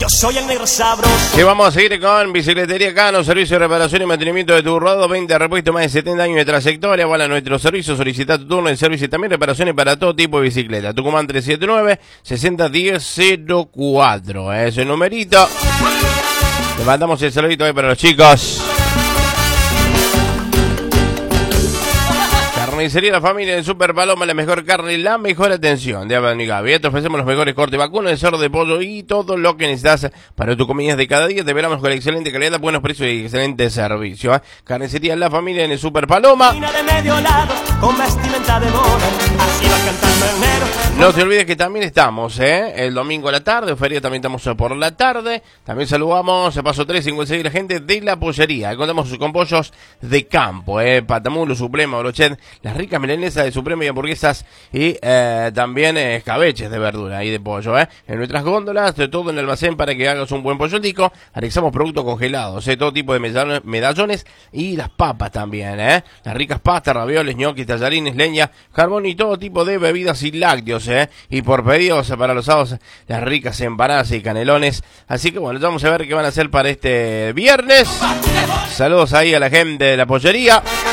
Yo soy el negro sabroso. Que vamos a seguir con Bicicletería Cano, servicio de reparación y mantenimiento de tu rodado, 20 repuestos, más de 70 años de trayectoria. Voilà nuestros servicios, solicita tu turno de servicio y también reparaciones para todo tipo de bicicleta. Tucumán 379-6010-04. Es el numerito. Le mandamos el saludito ahí para los chicos. Carnicería La Familia en Super Paloma, la mejor carne y la mejor atención de Abanigabi. Te ofrecemos los mejores cortes vacunos de cerdo, de pollo y todo lo que necesitas para tu comida de cada día. Te veramos con excelente calidad, buenos precios y excelente servicio. Carnicería La Familia en el Super Paloma. De medio lado, con vestimenta de moda, así va cantando el negro. No te olvides que también estamos, el domingo a la tarde, feria también estamos por la tarde. También saludamos a Paso 356 la gente de La Pollería. Contamos con pollos de campo, patamulo, suprema, brochet, las ricas milanesas de suprema y hamburguesas y también escabeches de verdura y de pollo, En nuestras góndolas, de todo en el almacén para que hagas un buen pollotico. Anexamos productos congelados, todo tipo de medallones y las papas también, Las ricas pastas, ravioles, ñoquis, tallarines, leña, carbón y todo tipo de bebidas y lácteos, Y por pedidos para los sábados, las ricas empanadas y canelones. Así que bueno, vamos a ver qué van a hacer para este viernes. Saludos ahí a la gente de La Pollería.